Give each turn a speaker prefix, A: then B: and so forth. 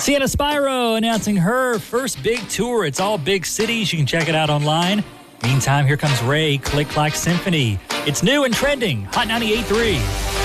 A: Sienna Spyro announcing her first big tour. It's all big cities. You can check it out online. Meantime, here comes Ray, Click Clack Symphony. It's new and trending. Hot 98.3.